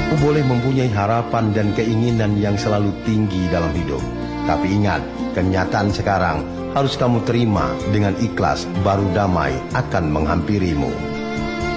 boleh mempunyai harapan dan keinginan yang selalu tinggi dalam hidup. Tapi ingat, kenyataan sekarang harus kamu terima dengan ikhlas, baru damai akan menghampirimu.